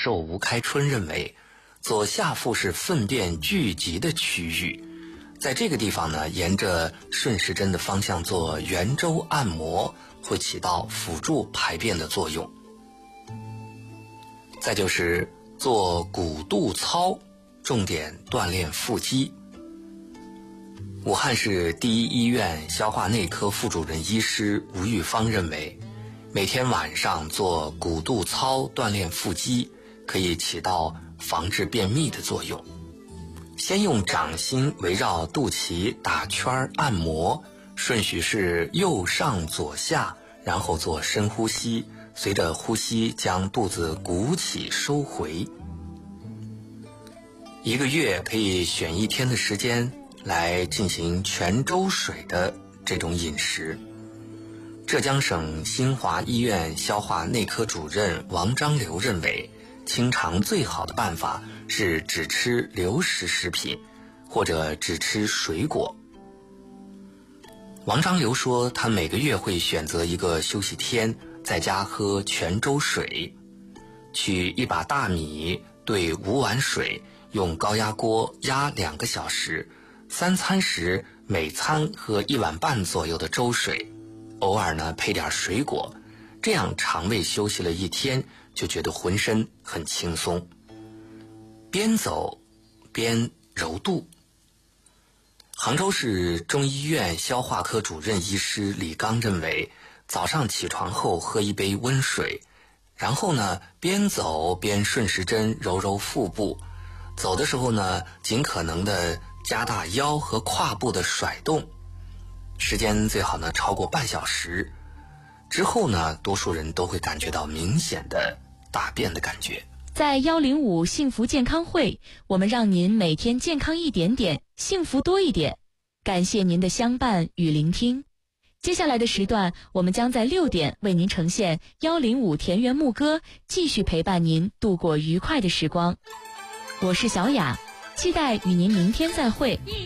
授吴开春认为，左下腹是粪便聚集的区域，在这个地方呢，沿着顺时针的方向做圆周按摩，会起到辅助排便的作用。再就是做股肚操，重点锻炼腹肌。武汉市第一医院消化内科副主任医师吴玉芳认为，每天晚上做股肚操锻炼腹肌，可以起到防治便秘的作用。先用掌心围绕肚脐打圈按摩，顺序是右上左下，然后做深呼吸，随着呼吸将肚子鼓起收回。1个月可以选1天的时间来进行全粥水的这种饮食。浙江省新华医院消化内科主任王章流认为，清肠最好的办法是只吃流食食品，或者只吃水果。王章流说，他每个月会选择一个休息天，在家喝全粥水，取1把大米兑5碗水，用高压锅压2个小时，3餐时每餐喝1碗半左右的粥水，偶尔呢配点水果，这样肠胃休息了1天，就觉得浑身很轻松。边走边揉肚。杭州市中医院消化科主任医师李刚认为，早上起床后喝1杯温水，然后呢边走边顺时针揉揉腹部，走的时候呢尽可能的加大腰和胯部的甩动，时间最好呢超过半小时。之后呢，多数人都会感觉到明显的大便的感觉。 在105幸福健康会，我们让您每天健康一点点，幸福多一点。感谢您的相伴与聆听。接下来的时段，我们将在6点为您呈现105田园牧歌，继续陪伴您度过愉快的时光。我是小雅，期待与您明天再会。